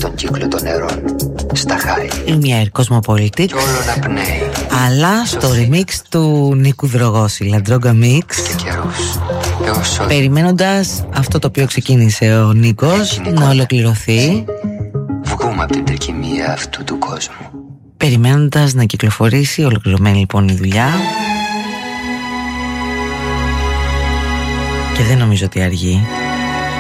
στον κύκλο των νερών, στα χάη. Είναι Cosmopolitics. Κι όλο να πνέει. Αλλά στο remix του Νίκου Δρογόση, Λαντρόγκα Mix. Και καιρούς. Περιμένοντας αυτό το οποίο ξεκίνησε ο Νίκος να ολοκληρωθεί. Βγούμε από την τρικυμία αυτού του κόσμου. Περιμένοντας να κυκλοφορήσει, ολοκληρωμένη λοιπόν η δουλειά. Και δεν νομίζω ότι αργεί.